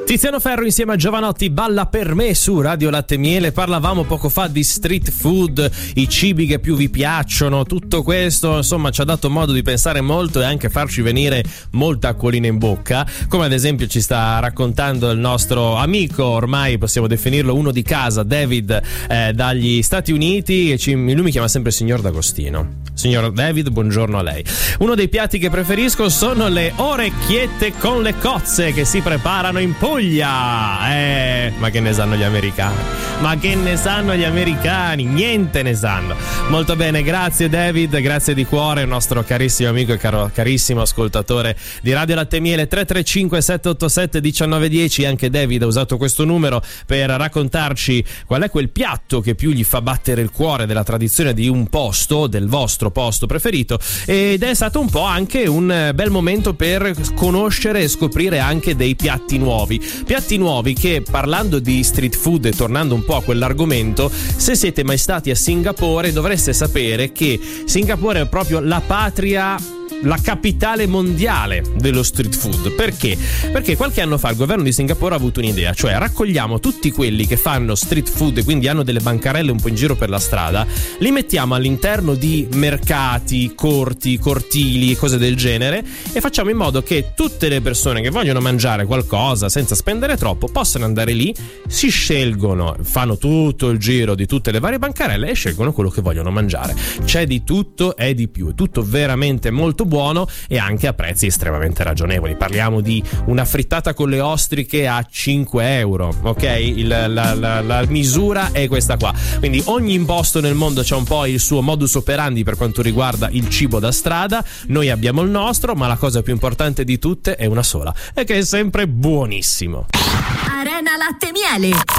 Tiziano Ferro insieme a Giovanotti, Balla per me su Radio Latte Miele. Parlavamo poco fa di street food, i cibi che più vi piacciono, tutto questo insomma ci ha dato modo di pensare molto e anche farci venire molta acquolina in bocca, come ad esempio ci sta raccontando il nostro amico, ormai possiamo definirlo uno di casa, David dagli Stati Uniti, e lui mi chiama sempre signor D'Agostino. Signor David, buongiorno a lei. Uno dei piatti che preferisco sono le orecchiette con le cozze che si preparano in Puglia. Ma che ne sanno gli americani? Niente ne sanno. Molto bene, grazie David, grazie di cuore, il nostro carissimo amico e carissimo ascoltatore di Radio Latte Miele. 335 787 1910. Anche David ha usato questo numero per raccontarci qual è quel piatto che più gli fa battere il cuore della tradizione di un posto, del vostro posto preferito, ed è stato un po' anche un bel momento per conoscere e scoprire anche dei piatti nuovi che, parlando di street food e tornando un po' a quell'argomento, se siete mai stati a Singapore dovreste sapere che Singapore è proprio la patria, la capitale mondiale dello street food. Perché? Perché qualche anno fa il governo di Singapore ha avuto un'idea, cioè raccogliamo tutti quelli che fanno street food e quindi hanno delle bancarelle un po' in giro per la strada, li mettiamo all'interno di mercati, cortili, cose del genere, e facciamo in modo che tutte le persone che vogliono mangiare qualcosa senza spendere troppo possano andare lì, si scelgono, fanno tutto il giro di tutte le varie bancarelle e scelgono quello che vogliono mangiare. C'è di tutto e di più, è tutto veramente molto buono e anche a prezzi estremamente ragionevoli. Parliamo di una frittata con le ostriche a 5 euro, ok? La misura è questa qua. Quindi ogni imposto nel mondo c'ha un po' il suo modus operandi per quanto riguarda il cibo da strada. Noi abbiamo il nostro, ma la cosa più importante di tutte è una sola, e che è sempre buonissimo. Arena Latte Miele.